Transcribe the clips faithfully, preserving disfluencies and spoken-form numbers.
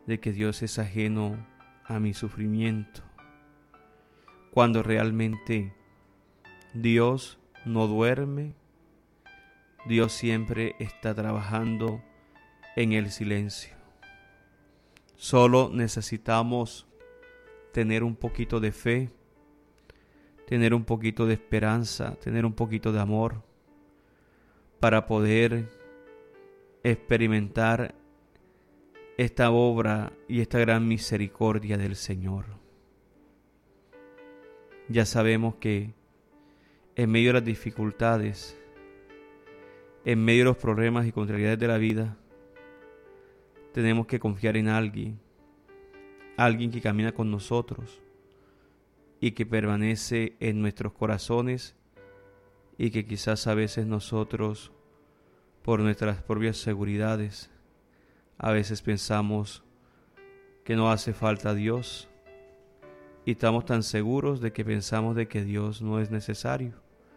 de que Dios es ajeno a mi sufrimiento, cuando realmente Dios no duerme, Dios siempre está trabajando en el silencio. Solo necesitamos tener un poquito de fe, tener un poquito de esperanza, tener un poquito de amor para poder experimentar esta obra y esta gran misericordia del Señor. Ya sabemos que en medio de las dificultades, en medio de los problemas y contrariedades de la vida, tenemos que confiar en alguien, alguien que camina con nosotros y que permanece en nuestros corazones, y que quizás a veces nosotros, por nuestras propias seguridades, a veces pensamos que no hace falta Dios, y estamos tan seguros de que pensamos de que Dios no es necesario,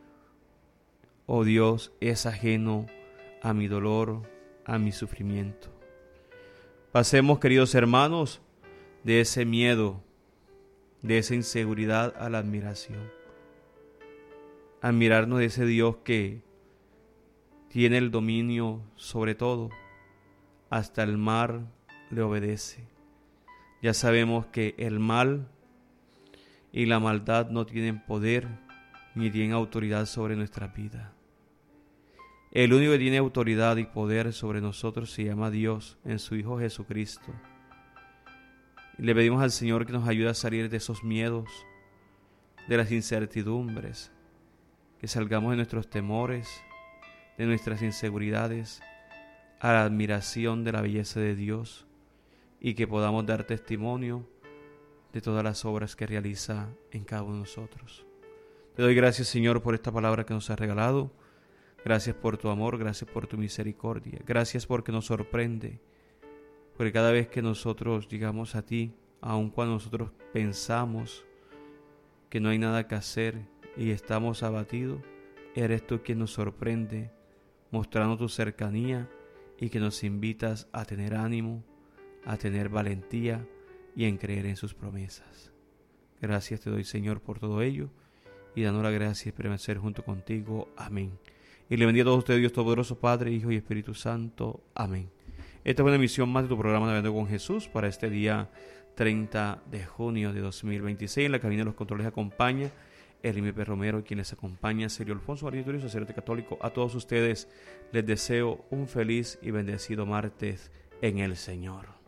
o Dios es ajeno a mi dolor, a mi sufrimiento. Pasemos, queridos hermanos, de ese miedo, de esa inseguridad a la admiración. Admirarnos de ese Dios que tiene el dominio sobre todo, hasta el mar le obedece. Ya sabemos que el mal y la maldad no tienen poder ni tienen autoridad sobre nuestra vida. El único que tiene autoridad y poder sobre nosotros se llama Dios en su Hijo Jesucristo. Y le pedimos al Señor que nos ayude a salir de esos miedos, de las incertidumbres, que salgamos de nuestros temores, de nuestras inseguridades, a la admiración de la belleza de Dios, y que podamos dar testimonio de todas las obras que realiza en cada uno de nosotros. Te doy gracias, Señor, por esta palabra que nos has regalado. Gracias por tu amor, gracias por tu misericordia. Gracias porque nos sorprende, porque cada vez que nosotros llegamos a ti, aun cuando nosotros pensamos que no hay nada que hacer y estamos abatidos, eres tú quien nos sorprende, mostrando tu cercanía y que nos invitas a tener ánimo, a tener valentía y en creer en sus promesas. Gracias te doy, Señor, por todo ello, y dando la gracia y permanecer junto contigo. Amén. Y le bendiga a todos ustedes, Dios Todopoderoso, Padre, Hijo y Espíritu Santo. Amén. Esta es una emisión más de tu programa Navegando con Jesús para este día treinta de junio de dos mil veintiséis. En la cabina de los controles acompaña Elime Romero, quien les acompaña, Sergio Alfonso Barrio, sacerdote católico. A todos ustedes les deseo un feliz y bendecido martes en el Señor.